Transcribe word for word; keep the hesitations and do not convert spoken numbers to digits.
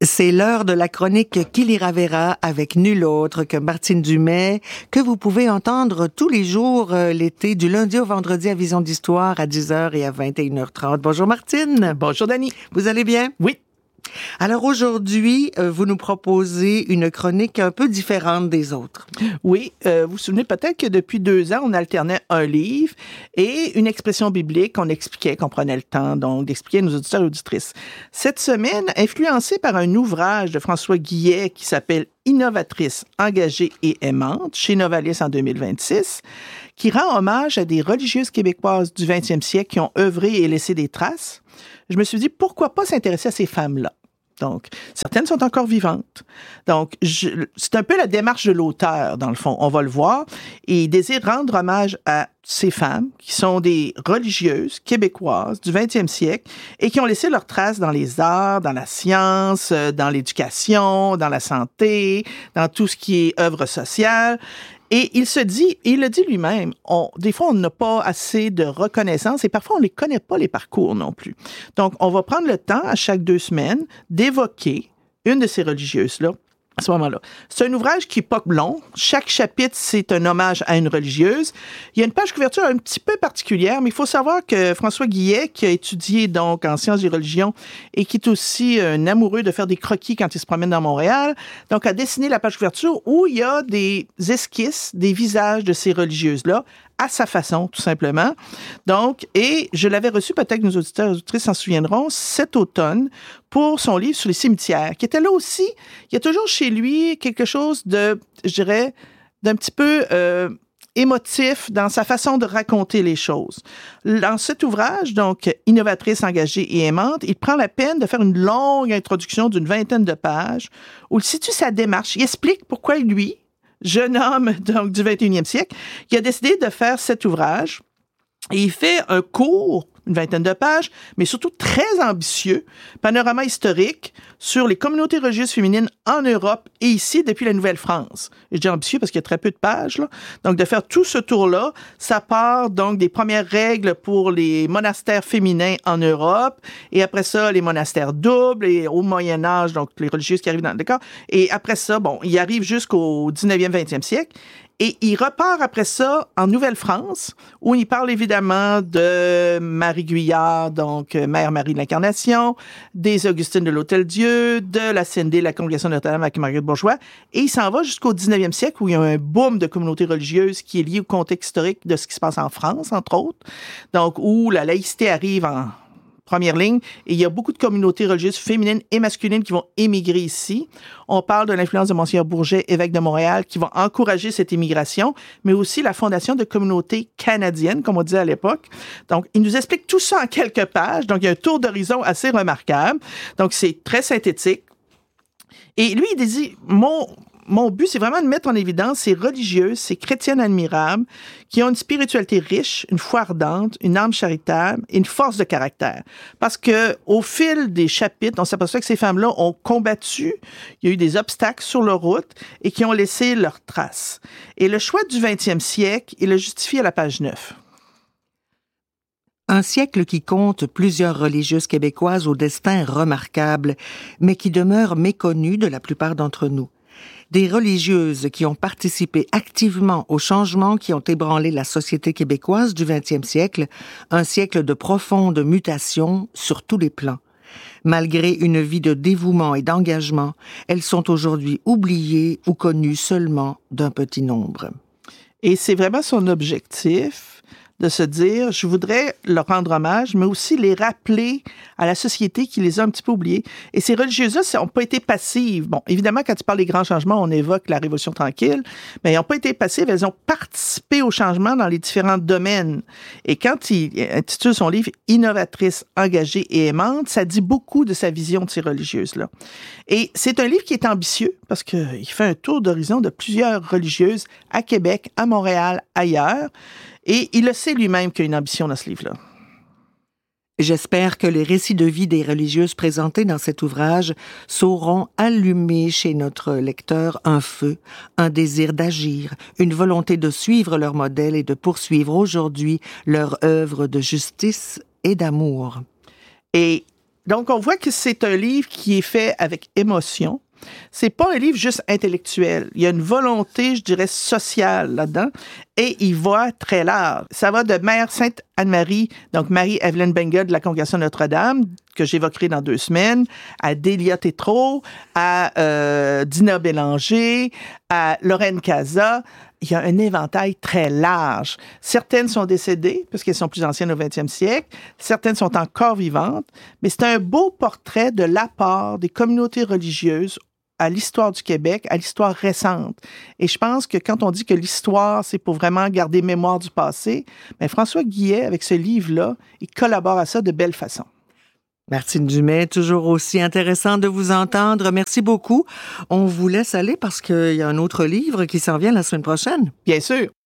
C'est l'heure de la chronique Qui lira verra avec nul autre que Martine Dumais, que vous pouvez entendre tous les jours euh, l'été, du lundi au vendredi à Vision d'Histoire à dix heures et à vingt et une heures trente. Bonjour Martine. Bonjour Dani. Vous allez bien? Oui. Alors aujourd'hui, euh, vous nous proposez une chronique un peu différente des autres. Oui, euh, vous vous souvenez peut-être que depuis deux ans, on alternait un livre et une expression biblique qu'on expliquait, qu'on prenait le temps donc d'expliquer à nos auditeurs et auditrices. Cette semaine, influencée par un ouvrage de François Guillet qui s'appelle « Innovatrice, engagée et aimante » chez Novalis en deux mille vingt-six, qui rend hommage à des religieuses québécoises du vingtième siècle qui ont œuvré et laissé des traces, je me suis dit, pourquoi pas s'intéresser à ces femmes-là? Donc, certaines sont encore vivantes. Donc, je, c'est un peu la démarche de l'auteur, dans le fond. On va le voir. Et il désire rendre hommage à ces femmes qui sont des religieuses québécoises du vingtième siècle et qui ont laissé leurs traces dans les arts, dans la science, dans l'éducation, dans la santé, dans tout ce qui est œuvre sociale. Et il se dit, il le dit lui-même, on, des fois, on n'a pas assez de reconnaissance et parfois, on ne les connaît pas, les parcours non plus. Donc, on va prendre le temps, à chaque deux semaines, d'évoquer une de ces religieuses-là, à ce moment-là. C'est un ouvrage qui n'est pas long. Chaque chapitre, c'est un hommage à une religieuse. Il y a une page couverture un petit peu particulière, mais il faut savoir que François Guillet, qui a étudié donc en sciences et religions et qui est aussi un amoureux de faire des croquis quand il se promène dans Montréal, donc a dessiné la page couverture où il y a des esquisses, des visages de ces religieuses-là, à sa façon, tout simplement. Donc, et je l'avais reçu, peut-être que nos auditeurs et auditrices s'en souviendront, cet automne, pour son livre sur les cimetières, qui était là aussi. Il y a toujours chez lui quelque chose de, je dirais, d'un petit peu euh, émotif dans sa façon de raconter les choses. Dans cet ouvrage, donc, Innovatrice, engagée et aimante, il prend la peine de faire une longue introduction d'une vingtaine de pages où il situe sa démarche. Il explique pourquoi lui, jeune homme donc du vingt et unième siècle, qui a décidé de faire cet ouvrage. Et il fait un court, une vingtaine de pages, mais surtout très ambitieux, panorama historique sur les communautés religieuses féminines en Europe et ici depuis la Nouvelle-France. Et je dis ambitieux parce qu'il y a très peu de pages, là. Donc, de faire tout ce tour-là, ça part donc des premières règles pour les monastères féminins en Europe, et après ça, les monastères doubles, et au Moyen-Âge, donc les religieuses qui arrivent dans le décor. Et après ça, bon, il arrive jusqu'au dix-neuvième, vingtième siècle. Et il repart après ça en Nouvelle-France, où il parle évidemment de Marie Guyard, donc Mère Marie de l'Incarnation, des Augustines de l'Hôtel-Dieu, de la C N D, la Congrégation de Notre-Dame avec Marguerite Bourgeois. Et il s'en va jusqu'au dix-neuvième siècle, où il y a un boom de communautés religieuses qui est lié au contexte historique de ce qui se passe en France, entre autres. Donc, où la laïcité arrive en première ligne, et il y a beaucoup de communautés religieuses féminines et masculines qui vont émigrer ici. On parle de l'influence de Monseigneur Bourget, évêque de Montréal, qui va encourager cette immigration, mais aussi la fondation de communautés canadiennes, comme on disait à l'époque. Donc, il nous explique tout ça en quelques pages. Donc, il y a un tour d'horizon assez remarquable. Donc, c'est très synthétique. Et lui, il dit, mon... Mon but, c'est vraiment de mettre en évidence ces religieuses, ces chrétiennes admirables qui ont une spiritualité riche, une foi ardente, une âme charitable et une force de caractère. Parce que au fil des chapitres, on s'aperçoit que ces femmes-là ont combattu, il y a eu des obstacles sur leur route et qui ont laissé leurs traces. Et le choix du vingtième siècle, il le justifie à la page neuf. Un siècle qui compte plusieurs religieuses québécoises au destin remarquable, mais qui demeure méconnu de la plupart d'entre nous. Des religieuses qui ont participé activement aux changements qui ont ébranlé la société québécoise du vingtième siècle, un siècle de profonde mutation sur tous les plans. Malgré une vie de dévouement et d'engagement, elles sont aujourd'hui oubliées ou connues seulement d'un petit nombre. Et c'est vraiment son objectif de se dire, je voudrais leur rendre hommage, mais aussi les rappeler à la société qui les a un petit peu oubliés. Et ces religieuses-là n'ont pas été passives. Bon, évidemment, quand tu parles des grands changements, on évoque la Révolution tranquille, mais elles n'ont pas été passives, elles ont participé au changement dans les différents domaines. Et quand il intitule son livre « Innovatrice, engagée et aimante », ça dit beaucoup de sa vision de ces religieuses-là. Et c'est un livre qui est ambitieux, parce qu'il fait un tour d'horizon de plusieurs religieuses à Québec, à Montréal, ailleurs. Et il le sait lui-même qu'il y a une ambition dans ce livre-là. J'espère que les récits de vie des religieuses présentés dans cet ouvrage sauront allumer chez notre lecteur un feu, un désir d'agir, une volonté de suivre leur modèle et de poursuivre aujourd'hui leur œuvre de justice et d'amour. Et Donc, on voit que c'est un livre qui est fait avec émotion. C'est pas un livre juste intellectuel. Il y a une volonté, je dirais, sociale là-dedans, et il va très large. Ça va de Mère Sainte Anne-Marie, donc Marie-Evelyn Benguet de la Congrégation Notre-Dame, que j'évoquerai dans deux semaines, à Délia Tétrault, à euh, Dina Bélanger, à Lorraine Casa. Il y a un éventail très large. Certaines sont décédées, parce qu'elles sont plus anciennes au vingtième siècle. Certaines sont encore vivantes. Mais c'est un beau portrait de l'apport des communautés religieuses à l'histoire du Québec, à l'histoire récente. Et je pense que quand on dit que l'histoire, c'est pour vraiment garder mémoire du passé, bien François Guillet, avec ce livre-là, il collabore à ça de belle façon. Martine Dumais, toujours aussi intéressant de vous entendre. Merci beaucoup. On vous laisse aller parce qu'il y a un autre livre qui s'en vient la semaine prochaine. Bien sûr.